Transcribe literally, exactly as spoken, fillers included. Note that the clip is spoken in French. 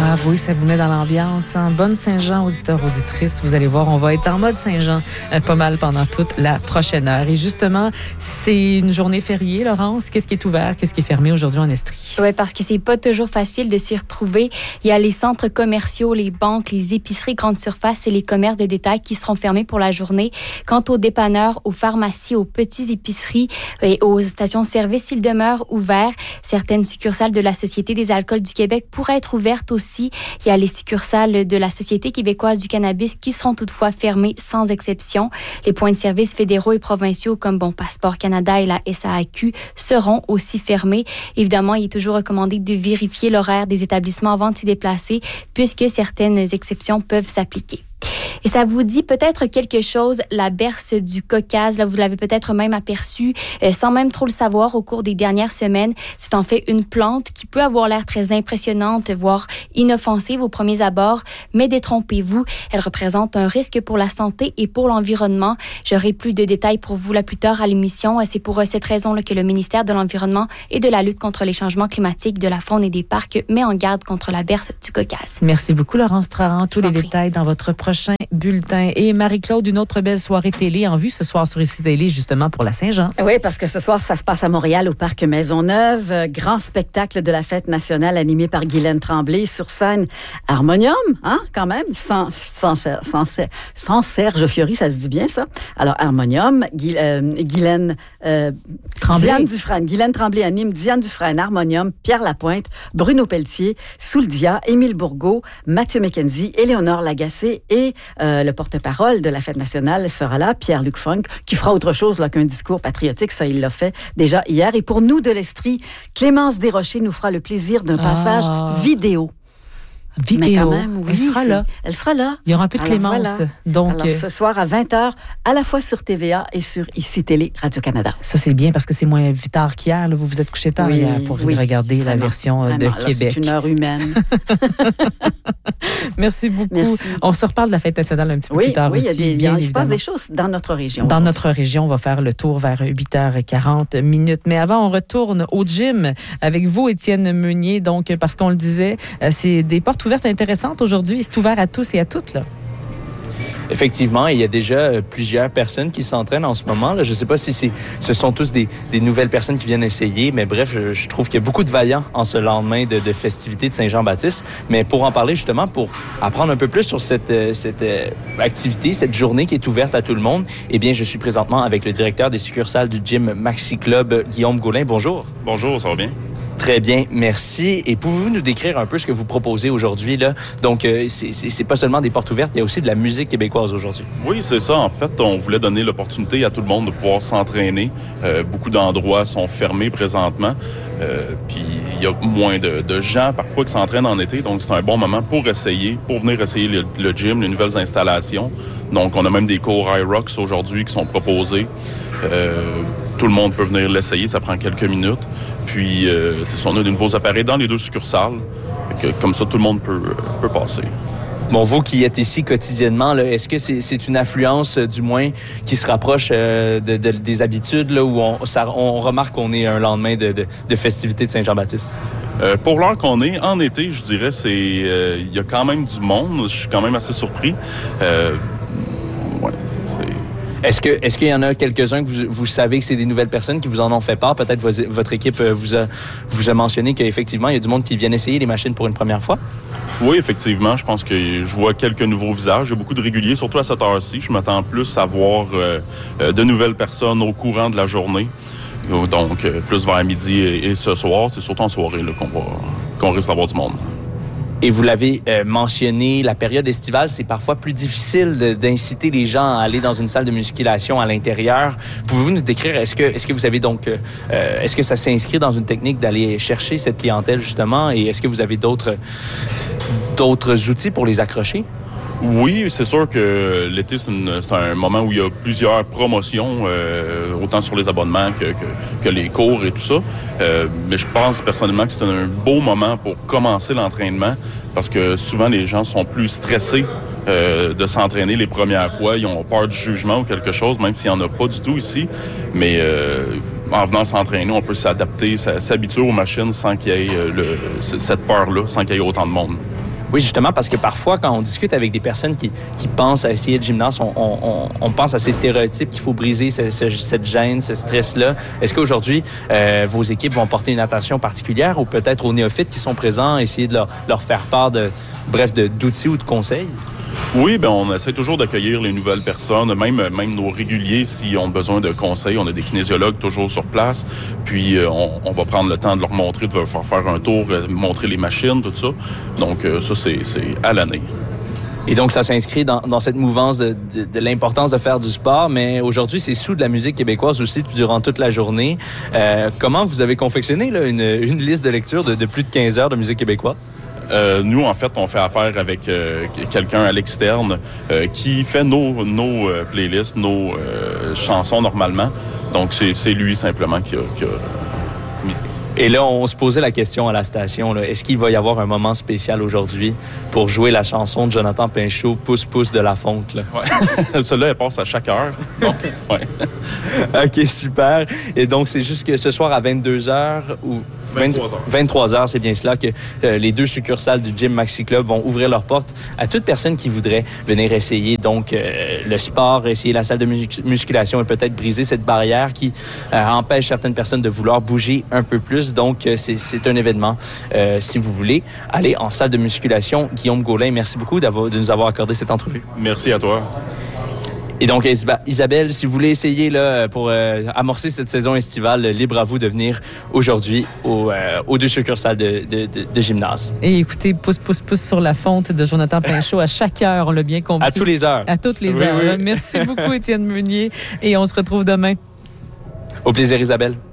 Ah oui, ça vous met dans l'ambiance. Hein? Bonne Saint-Jean, auditeurs, auditrices. Vous allez voir, on va être en mode Saint-Jean euh, pas mal pendant toute la prochaine heure. Et justement, c'est une journée fériée, Laurence. Qu'est-ce qui est ouvert? Qu'est-ce qui est fermé aujourd'hui en Estrie? Oui, parce que c'est pas toujours facile de s'y retrouver. Il y a les centres commerciaux, les banques, les épiceries, grandes surfaces et les commerces de détail qui seront fermés pour la journée. Quant aux dépanneurs, aux pharmacies, aux petites épiceries et aux stations-service, ils demeurent ouverts. Certaines succursales de la Société des alcools du Québec pourraient être ouvertes aussi. Il y a les succursales de la Société québécoise du cannabis qui seront toutefois fermées sans exception. Les points de service fédéraux et provinciaux comme Bon Passeport Canada et la S A A Q seront aussi fermés. Évidemment, il est toujours recommandé de vérifier l'horaire des établissements avant de s'y déplacer puisque certaines exceptions peuvent s'appliquer. Et ça vous dit peut-être quelque chose, la berce du Caucase, là, vous l'avez peut-être même aperçu, euh, sans même trop le savoir au cours des dernières semaines. C'est en fait une plante qui peut avoir l'air très impressionnante, voire inoffensive aux premiers abords, mais détrompez-vous, elle représente un risque pour la santé et pour l'environnement. J'aurai plus de détails pour vous là plus tard à l'émission. C'est pour cette raison là, que le ministère de l'Environnement et de la lutte contre les changements climatiques, de la faune et des parcs met en garde contre la berce du Caucase. Merci beaucoup, Laurence Trahan. Tous les détails dans votre prochain bulletin. Et Marie-Claude, une autre belle soirée télé en vue ce soir sur Ici Télé, justement pour la Saint-Jean. Oui, parce que ce soir, ça se passe à Montréal, au Parc Maisonneuve. Grand spectacle de la fête nationale animé par Guylaine Tremblay. Sur scène, Harmonium, hein, quand même, sans, sans, sans, sans Serge Fiori, ça se dit bien, ça. Alors, Harmonium, Guy, euh, Guylaine euh, Tremblay. Diane Dufresne. Guylaine Tremblay anime Diane Dufresne, Harmonium, Pierre Lapointe, Bruno Pelletier, Souldia, Émile Bourgault, Mathieu McKenzie, Éléonore Lagacé et Euh, le porte-parole de la Fête nationale sera là, Pierre-Luc Funk, qui fera autre chose là, qu'un discours patriotique. Ça, il l'a fait déjà hier. Et pour nous de l'Estrie, Clémence Desrochers nous fera le plaisir d'un passage ah. vidéo. Vidéo. Mais quand même, oui, elle sera là. Elle sera là. Il y aura un peu de Alors, Clémence. Voilà. Donc, Alors, ce soir à vingt heures, à la fois sur T V A et sur Ici Télé Radio-Canada. Ça, c'est bien parce que c'est moins tard qu'hier. Là. Vous vous êtes couché tard oui, hier pour oui, regarder vraiment, la version vraiment. de Alors, Québec. C'est une heure humaine. Merci beaucoup. Merci. On se reparle de la Fête nationale un petit peu oui, plus tard oui, aussi. Oui, il, bien il se passe des choses dans notre région. Dans notre région, on va faire le tour vers huit heures quarante minutes. Mais avant, on retourne au gym avec vous, Étienne Meunier. Donc, parce qu'on le disait, c'est des portes ouvertes intéressantes aujourd'hui. C'est ouvert à tous et à toutes, là. Effectivement, il y a déjà plusieurs personnes qui s'entraînent en ce moment. Là. Je ne sais pas si c'est, ce sont tous des, des nouvelles personnes qui viennent essayer, mais bref, je, je trouve qu'il y a beaucoup de vaillants en ce lendemain de, de festivités de Saint-Jean-Baptiste. Mais pour en parler justement, pour apprendre un peu plus sur cette, cette euh, activité, cette journée qui est ouverte à tout le monde, eh bien, je suis présentement avec le directeur des succursales du gym Maxi Club, Guillaume Gaulin. Bonjour. Bonjour, ça va bien? Très bien, merci. Et pouvez-vous nous décrire un peu ce que vous proposez aujourd'hui, là? Donc, euh, c'est, c'est, c'est pas seulement des portes ouvertes, il y a aussi de la musique québécoise aujourd'hui. Oui, c'est ça. En fait, on voulait donner l'opportunité à tout le monde de pouvoir s'entraîner. Euh, beaucoup d'endroits sont fermés présentement. Euh, puis, il y a moins de, de gens, parfois, qui s'entraînent en été. Donc, c'est un bon moment pour essayer, pour venir essayer le, le gym, les nouvelles installations. Donc, on a même des cours iRocks aujourd'hui qui sont proposés. Euh, tout le monde peut venir l'essayer, ça prend quelques minutes. Puis, euh, c'est ça, on a de nouveaux appareils dans les deux succursales. Que, comme ça, tout le monde peut, peut passer. Bon, vous qui êtes ici quotidiennement, là, est-ce que c'est, c'est une affluence, euh, du moins, qui se rapproche euh, de, de, des habitudes, là, où on, ça, on remarque qu'on est un lendemain de, de, de festivités de Saint-Jean-Baptiste? Euh, pour l'heure qu'on est, en été, je dirais, c'est il euh, y a quand même du monde. Je suis quand même assez surpris. Euh, ouais, c'est... Est-ce que est-ce qu'il y en a quelques-uns que vous, vous savez que c'est des nouvelles personnes qui vous en ont fait part? Peut-être vos, votre équipe vous a, vous a mentionné qu'effectivement, il y a du monde qui vient essayer les machines pour une première fois? Oui, effectivement. Je pense que je vois quelques nouveaux visages. Il y a beaucoup de réguliers, surtout à cette heure-ci. Je m'attends plus à voir euh, de nouvelles personnes au courant de la journée. Donc, plus vers midi et, et ce soir. C'est surtout en soirée là, qu'on, va, qu'on risque d'avoir du monde. Et vous l'avez euh, mentionné, la période estivale, c'est parfois plus difficile de, d'inciter les gens à aller dans une salle de musculation à l'intérieur. Pouvez-vous nous décrire, est-ce que, est-ce que vous avez donc, euh, est-ce que ça s'inscrit dans une technique d'aller chercher cette clientèle justement, et est-ce que vous avez d'autres, d'autres outils pour les accrocher? Oui, c'est sûr que l'été, c'est, une, c'est un moment où il y a plusieurs promotions, euh, autant sur les abonnements que, que, que les cours et tout ça. Euh, mais je pense personnellement que c'est un beau moment pour commencer l'entraînement parce que souvent les gens sont plus stressés euh, de s'entraîner les premières fois. Ils ont peur du jugement ou quelque chose, même s'il n'y en a pas du tout ici. Mais euh, en venant s'entraîner, on peut s'adapter, s'habituer aux machines sans qu'il y ait le, cette peur-là, sans qu'il y ait autant de monde. Oui, justement, parce que parfois, quand on discute avec des personnes qui, qui pensent à essayer le gymnase, on, on, on pense à ces stéréotypes qu'il faut briser ce, ce, cette gêne, ce stress-là. Est-ce qu'aujourd'hui, euh, vos équipes vont porter une attention particulière ou peut-être aux néophytes qui sont présents, essayer de leur, leur faire part de, bref, de, d'outils ou de conseils? Oui, ben on essaie toujours d'accueillir les nouvelles personnes, même même nos réguliers, s'ils ont besoin de conseils. On a des kinésiologues toujours sur place. Puis, euh, on, on va prendre le temps de leur montrer, de leur faire faire un tour, euh, montrer les machines, tout ça. Donc, euh, ça, c'est, c'est à l'année. Et donc, ça s'inscrit dans, dans cette mouvance de, de, de l'importance de faire du sport. Mais aujourd'hui, c'est sous de la musique québécoise aussi durant toute la journée. Euh, comment vous avez confectionné là, une, une liste de lecture de, de plus de quinze heures de musique québécoise? Euh, nous, en fait, on fait affaire avec euh, quelqu'un à l'externe euh, qui fait nos, nos euh, playlists, nos euh, chansons normalement. Donc, c'est, c'est lui simplement qui a, qui a mis ça. Et là, on se posait la question à la station, là, est-ce qu'il va y avoir un moment spécial aujourd'hui pour jouer la chanson de Jonathan Pinchot, Pousse, pousse de la fonte? Là? Ouais. Celle-là, elle passe à chaque heure. Donc, ouais. OK, super. Et donc, c'est juste que ce soir à vingt-deux heures ou vingt-trois heures. vingt-trois heures, c'est bien cela que euh, les deux succursales du Gym Maxi Club vont ouvrir leurs portes à toute personne qui voudrait venir essayer donc euh, le sport, essayer la salle de mus- musculation et peut-être briser cette barrière qui euh, empêche certaines personnes de vouloir bouger un peu plus. Donc, euh, c'est, c'est un événement. Euh, si vous voulez aller en salle de musculation, Guillaume Gaulin, merci beaucoup d'avoir, de nous avoir accordé cette entrevue. Merci à toi. Et donc, Isabelle, si vous voulez essayer là, pour euh, amorcer cette saison estivale, libre à vous de venir aujourd'hui au, euh, aux deux succursales de, de, de, de gymnase. Et écoutez, pouce, pouce, pouce sur la fonte de Jonathan Pinchot à chaque heure, on l'a bien compris. À toutes les heures. À toutes les oui, heures. Oui. Merci beaucoup, Étienne Meunier. Et on se retrouve demain. Au plaisir, Isabelle.